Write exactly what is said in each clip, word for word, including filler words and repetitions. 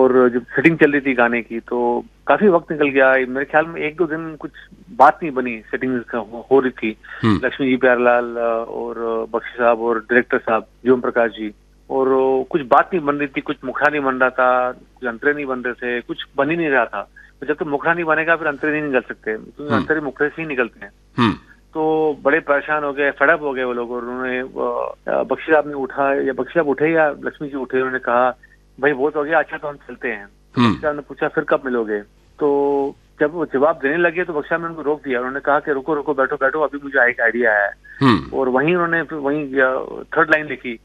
और जब सेटिंग चल रही थी गाने की तो काफी वक्त निकल गया। मेरे ख्याल में एक दो दिन कुछ बात नहीं बनी, सेटिंग हो रही थी। लक्ष्मी जी प्यारेलाल और बख्शी साहब और डायरेक्टर साहब ज्योम प्रकाश जी, और कुछ बात नहीं बन रही थी, कुछ मुखड़ा नहीं बन रहा था, कुछ अंतरे नहीं बन रहे थे, कुछ बन ही नहीं रहा था। तो जब तक तो मुखड़ा नहीं बनेगा फिर अंतरे नहीं निकल सकते, क्योंकि अंतरे मुखड़े से ही निकलते हैं। तो बड़े परेशान हो गए, फेडअप हो गए वो लोग, और उन्होंने बख्शी साहब ने उठा या बख्शी साहब उठे या लक्ष्मी जी उठे, उन्होंने कहा भाई बहुत हो गया, अच्छा तो हम चलते हैं। तो बख्शी साहब ने पूछा फिर कब मिलोगे? तो जब वो जवाब देने लगे तो बख्शी साहब ने उनको रोक दिया। उन्होंने कहा कि रुको रुको, बैठो बैठो, अभी मुझे एक आइडिया आया है। और वहीं उन्होंने वहीं थर्ड लाइन लिखी,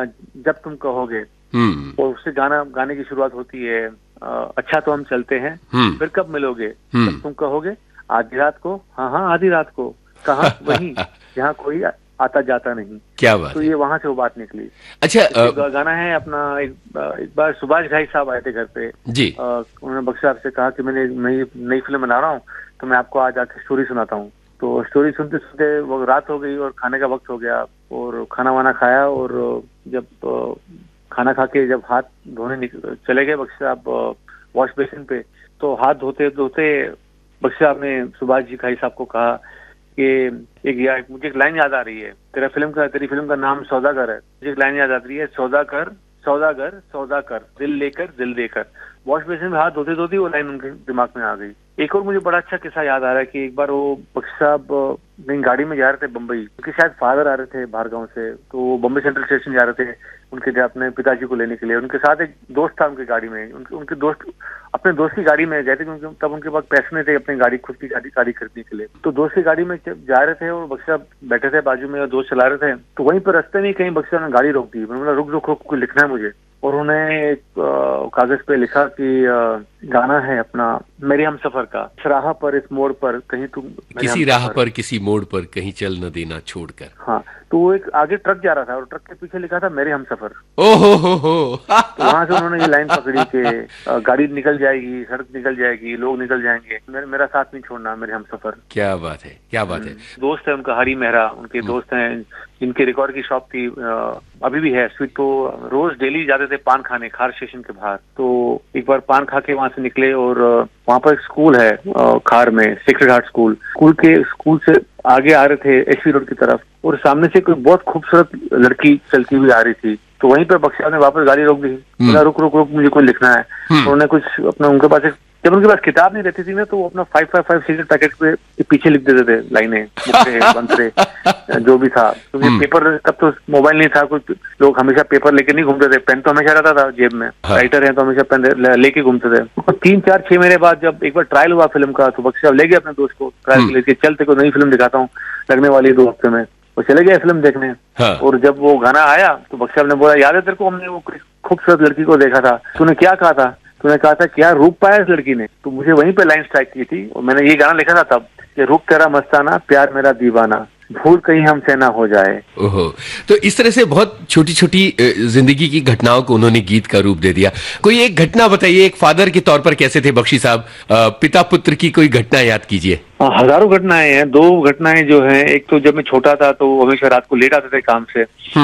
जब तुम कहोगे, और उससे गाना गाने की शुरुआत होती है, अच्छा तो हम चलते हैं, फिर कब मिलोगे, जब तुम कहोगे, आधी रात को, हाँ हाँ आधी रात को, कहाँ वहीं जहाँ कोई आता जाता नहीं। क्या बात तो ये वहां से वो बात निकली। अच्छा, तो गाना है अपना, एक, एक बार सुभाष घाई साहब आए थे घर पे जी। उन्होंने बख्शी साहब से कहा कि मैंने नई नई फिल्म बना रहा हूँ, तो मैं आपको आज आके स्टोरी सुनाता हूँ। तो स्टोरी सुनते सुनते वो रात हो गई और खाने का वक्त हो गया, और खाना वाना खाया, और जब खाना खा के जब हाथ धोने चले गए बख्शी साहब वॉश बेसिन पे, तो हाथ धोते धोते बख्शी साहब ने सुभाष जी घाई साहब को कहा कि एक यार मुझे एक लाइन याद आ रही है, तेरा फिल्म का तेरी फिल्म का नाम सौदागर है, मुझे एक लाइन याद आ रही है, सौदागर सौदागर सौदाकर, दिल लेकर दिल देकर। वॉश बेसिन में हाथ धोते धोते वो लाइन उनके दिमाग में आ गई। एक और मुझे बड़ा अच्छा किस्सा याद आ रहा है कि एक बार वो बख्शी साहब कहीं गाड़ी में जा रहे थे बम्बई, क्योंकि शायद फादर आ रहे थे बाहर गाँव से, तो वो बम्बई सेंट्रल स्टेशन जा रहे थे उनके अपने पिताजी को लेने के लिए। उनके साथ एक दोस्त था उनकी गाड़ी में, उनके उनके दोस्त अपने दोस्त की गाड़ी में गए थे, क्योंकि तब उनके पास पैसे नहीं थे अपनी गाड़ी खुद की गाड़ी गाड़ी खरीदने के लिए। तो दोस्त की गाड़ी में जा रहे थे और बख्शी साहब बैठे थे बाजू में और दोस्त चला रहे थे। तो वहीं पर रास्ते में कहीं बख्शी साहब ने गाड़ी रोक दी। मैंने बोला रुक रुक रुक, कुछ लिखना है मुझे। और उन्होंने कागज पे लिखा कि आ, गाना है अपना मेरे हम सफर का, इस राह पर इस मोड़ पर कहीं तुम, किसी राह पर किसी मोड़ पर कहीं चल न देना छोड़कर। हाँ, तो वो एक आगे ट्रक जा रहा था और ट्रक के पीछे लिखा था मेरे हम सफर। ओहो हो हो। तो वहां से उन्होंने ये लाइन पकड़ी कि गाड़ी निकल जाएगी, सड़क निकल जाएगी, लोग निकल जाएंगे, मेरे, मेरा साथ नहीं छोड़ना, मेरे हम सफर। क्या बात है, क्या बात है। दोस्त है उनका हरी मेहरा, उनके दोस्त हैं जिनके रिकॉर्ड की शॉप थी, अभी भी है स्वीट। तो रोज डेली जाते थे पान खाने खार स्टेशन के बाहर। तो एक बार पान खा के वहां से निकले और वहां पर एक स्कूल है खार में, सेक्रेड हार्ट स्कूल। स्कूल के स्कूल से आगे आ रहे थे एचपी रोड की तरफ, और सामने से कोई बहुत खूबसूरत लड़की चलती हुई आ रही थी। तो वहीं पर बख्शी साहब ने वापस गाड़ी रोक दी। बोला रुक रुक रुक, मुझे कुछ लिखना है। उन्होंने कुछ अपना, उनके पास एक, जब उनके पास किताब नहीं रहती थी ना, तो वो अपना five five five cigarette packet पे पीछे लिख देते थे लाइनें, बंतरे जो भी था, क्योंकि पेपर तब तो मोबाइल नहीं था, कुछ लोग हमेशा पेपर लेके नहीं घूमते थे, पेन तो हमेशा रहता था जेब में, राइटर है तो हमेशा पेन लेके घूमते थे। और तीन चार छह महीने बाद जब एक बार ट्रायल हुआ फिल्म का, तो बख्शी साहब ले गए अपने दोस्त को ट्रायल के लिए, चल तेरे को नई फिल्म दिखाता हूँ, लगने वाली है दो हफ्ते में। वो चले गए फिल्म देखने। हाँ। और जब वो गाना आया तो बख्शी साहब ने बोला याद है तेरे को, हमने वो खूबसूरत लड़की को देखा था, तूने क्या कहा था? तूने कहा था क्या रूप पाया इस लड़की ने। तो मुझे वहीं पे लाइन स्ट्राइक की थी, और मैंने ये गाना लिखा था तब कि रूप तेरा मस्ताना, प्यार मेरा दीवाना, भूल कहीं हमसे ना हो जाए। ओहो, तो इस तरह से बहुत छोटी छोटी जिंदगी की घटनाओं को उन्होंने गीत का रूप दे दिया। कोई एक घटना बताइए, एक फादर के तौर पर कैसे थे बख्शी साहब, पिता पुत्र की कोई घटना याद कीजिए। हजारों घटनाएं हैं। दो घटनाएं जो हैं, एक तो जब मैं छोटा था तो हमेशा रात को लेट आते थे काम से,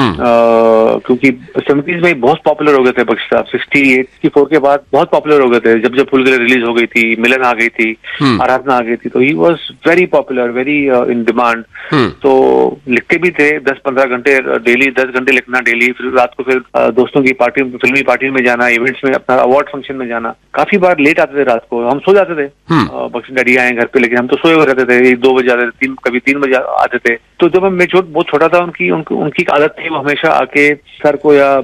क्योंकि सेवेंटीज में बहुत पॉपुलर हो गए थे बख्शी साहब। सिक्सटी एट सिक्सटी फोर के बाद बहुत पॉपुलर हो गए थे, जब जब फुल रिलीज हो गई थी, मिलन आ गई थी, आराधना आ गई थी, तो he was very popular, very in demand. तो लिखते भी थे दस पंद्रह घंटे डेली, दस घंटे लिखना डेली, फिर रात को फिर दोस्तों की पार्टी, फिल्मी पार्टी में जाना, इवेंट्स में, अपना अवार्ड फंक्शन में जाना। काफी बार लेट आते थे रात को, हम सो जाते थे, बख्शी डैडी आए घर पे, लेकिन हम तो सोए हुए रहते थे, एक दो बजे आते थे, तीन कभी तीन बजे आते थे। तो जब मैं छोट बहुत छोटा था, उनकी उनकी उनकी आदत थी, वो हमेशा आके सर को या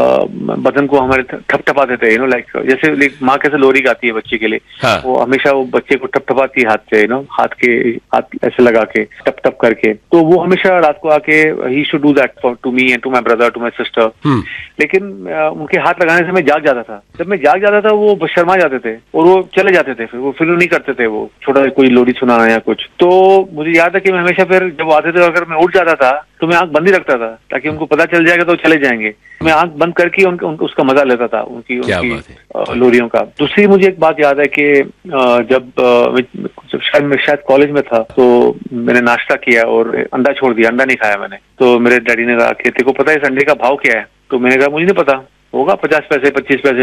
बदन को हमारे ठपठपाते थे, यू नो, लाइक जैसे माँ कैसे लोरी गाती है बच्चे के लिए, हाँ। वो हमेशा वो बच्चे को ठपठपाती है हाथ से, यू नो, हाथ के हाथ ऐसे लगा के टप टप करके। तो वो हमेशा रात को आके he should do that for to me and to my brother, to my sister. लेकिन उनके हाथ लगाने से मैं जाग जाता था। जब मैं जाग जाता था वो शर्मा जाते थे और वो चले जाते थे, फिर वो फिर नहीं करते थे, वो छोटा कोई लोरी सुनाना या कुछ। तो मुझे याद है कि मैं हमेशा फिर जब आते थे, अगर मैं उठ जाता था तो मैं आंख बंद ही रखता था, ताकि उनको पता चल जाएगा तो चले जाएंगे। मैं आंख बंद करके उनका उन, उसका मजा लेता था, उनकी उनकी लोरियों का। दूसरी मुझे एक बात याद है कि जब जब शायद मैं शायद कॉलेज में था, तो मैंने नाश्ता किया और अंडा छोड़ दिया, अंडा नहीं खाया मैंने। तो मेरे डैडी ने कहा कि तेरे को पता है इस अंडे का भाव क्या है? तो मैंने कहा मुझे नहीं पता, होगा पचास पैसे पच्चीस पैसे।